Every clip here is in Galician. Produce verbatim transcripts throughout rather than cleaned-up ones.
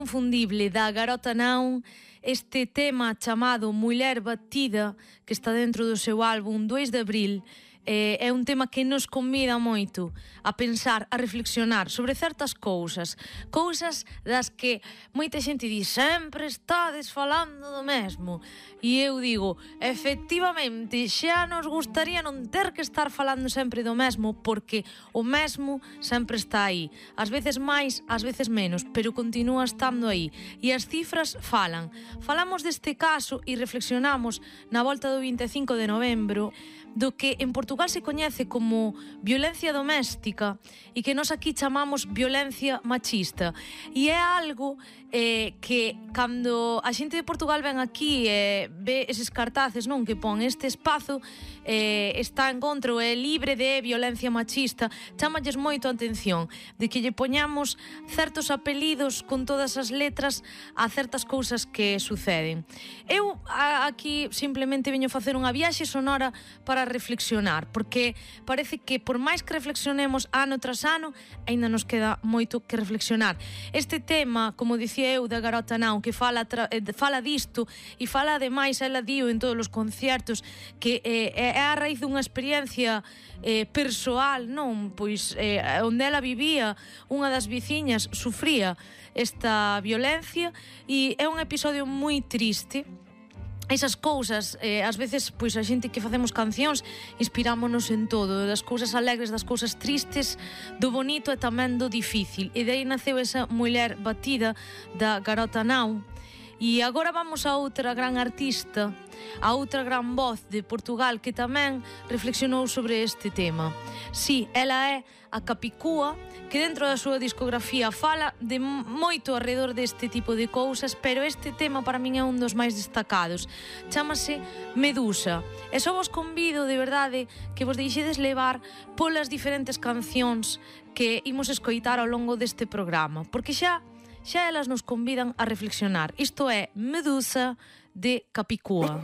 Inconfundible da Garota Não, este tema chamado Mulher Batida, que está dentro do seu álbum dous de abril, eh, é un tema que nos convida moito a pensar, a reflexionar sobre certas cousas, cousas das que moita xente di sempre estades falando do mesmo, e eu digo, efectivamente, xa nos gustaría non ter que estar falando sempre do mesmo, porque o mesmo sempre está aí, ás veces máis, ás veces menos, pero continúa estando aí, e as cifras falan. Falamos deste caso e reflexionamos na volta do vinte e cinco de novembro do que en Portugal se coñece como violencia doméstica e que nós aquí chamamos violencia machista, e é algo eh, que cando a xente de Portugal ven aquí e eh, ve eses cartaces, non, que pon este espazo eh, está en contra ou é libre de violencia machista, chamalles moito a atención de que lle poñamos certos apelidos con todas as letras a certas cousas que suceden. Eu a, aquí simplemente veño facer unha viaxe sonora para reflexionar, porque parece que por máis que reflexionemos ano tras ano, aínda nos queda moito que reflexionar. Este tema, como dicía eu, da Garota Não, que fala, tra, eh, fala disto e fala ademais, ela dio en todos os concertos que eh, é a raíz dunha experiencia eh, persoal, non? Pois eh, onde ela vivía, unha das veciñas sufría esta violencia e é un episodio moi triste. Esas cousas, eh, ás veces, pois a xente que facemos cancións inspirámonos en todo, das cousas alegres, das cousas tristes, do bonito e tamén do difícil. E de aí naceu esa Mulher Batida da Garota Não. E agora vamos a outra gran artista, a outra gran voz de Portugal que tamén reflexionou sobre este tema. Si, ela é a Capicúa, que dentro da súa discografía fala de moito alrededor deste tipo de cousas, pero este tema para min é un dos máis destacados. Chámase Medusa. E só vos convido, de verdade, que vos deixedes levar polas diferentes cancións que imos escoitar ao longo deste programa, porque xa xa elas nos convidan a reflexionar. Isto é Medusa, de Capicúa.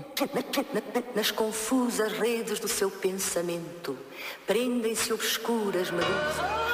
Nas confusas redes do seu pensamento prendem-se obscuras medusas.